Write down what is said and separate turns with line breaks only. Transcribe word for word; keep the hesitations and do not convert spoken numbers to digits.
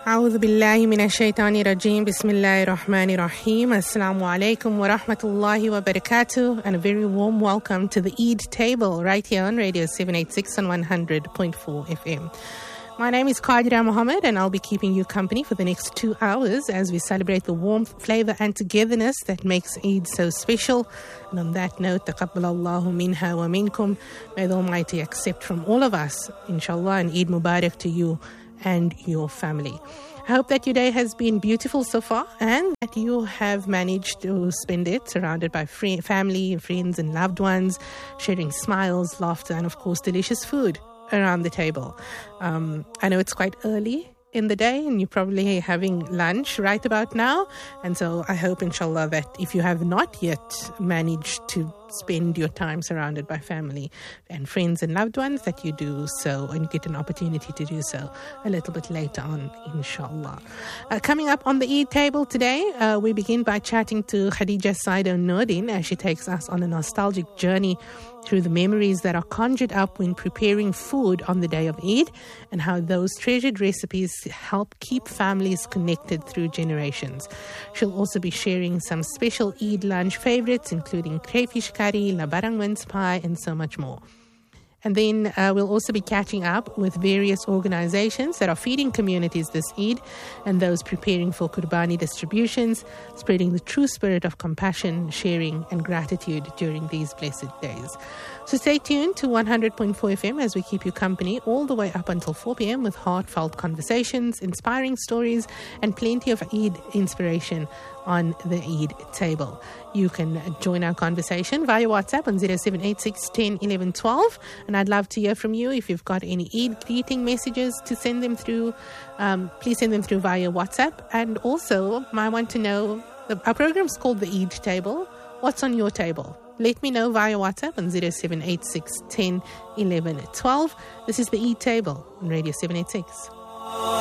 أعوذ بالله من الشيطان الرجيم بسم الله الرحمن الرحيم Assalamu alaikum wa rahmatullahi wa barakatuh, and a very warm welcome to the Eid Table right here on Radio seven eighty-six and one hundred point four F M. My name is Qadira Muhammad, and I'll be keeping you company for the next two hours as we celebrate the warmth, flavor and togetherness that makes Eid so special. And on that note, taqabbal Allahu minha wa minkum. May the Almighty accept from all of us, inshallah, and Eid Mubarak to you and your family. I hope that your day has been beautiful so far and that you have managed to spend it surrounded by free, family, friends and loved ones, sharing smiles, laughter and of course delicious food around the table. Um, I know it's quite early in the day and you're probably having lunch right about now, and so I hope inshallah that if you have not yet managed to spend your time surrounded by family and friends and loved ones, that you do so and get an opportunity to do so a little bit later on, inshallah. Uh, coming up on the Eid Table today, uh, we begin by chatting to Khadija Saido Nordin as she takes us on a nostalgic journey through the memories that are conjured up when preparing food on the day of Eid, and how those treasured recipes help keep families connected through generations. She'll also be sharing some special Eid lunch favorites, including crayfish curry, labarang mince pie, and so much more. And then uh, we'll also be catching up with various organizations that are feeding communities this Eid and those preparing for Qurbani distributions, spreading the true spirit of compassion, sharing and gratitude during these blessed days. So stay tuned to one hundred point four F M as we keep you company all the way up until four p.m. with heartfelt conversations, inspiring stories and plenty of Eid inspiration on the Eid Table. You can join our conversation via WhatsApp on zero seven eight six, one zero, one one, one two, and I'd love to hear from you. If you've got any Eid greeting messages to send them through, um, please send them through via WhatsApp. And also, I want to know, the, our program's called the Eid Table. What's on your table? Let me know via WhatsApp on zero seven eight six, one zero, one one, one two. This is the Eid Table on Radio seven eighty-six.